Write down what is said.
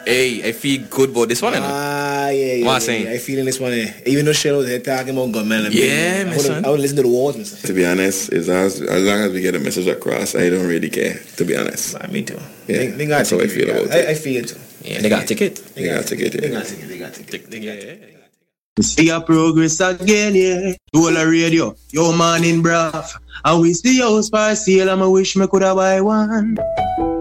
Hey, I feel good about this one, you know. Yeah. What I'm saying? I feeling this one. Even though Shell was here talking about gunmen. Yeah, I would listen to the words, man. To be honest, as long as we get a message across, I don't really care, to be honest. Me too. Yeah, they got that's how I feel about it. I feel it too. Yeah, they got a ticket. They got a ticket. We see our progress again, yeah. Dual radio, yo man in brav. And we see house for sale, and I wish me coulda buy one.